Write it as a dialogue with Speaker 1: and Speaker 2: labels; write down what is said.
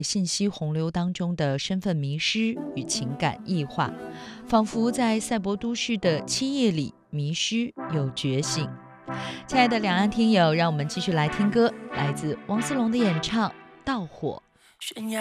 Speaker 1: 信息洪流当中的身份迷失与情感异化，仿佛在赛博都市的凄夜里迷失又觉醒。亲爱的两岸听友，让我们继续来听歌，来自汪苏泷的演唱《盗火》。
Speaker 2: 悬崖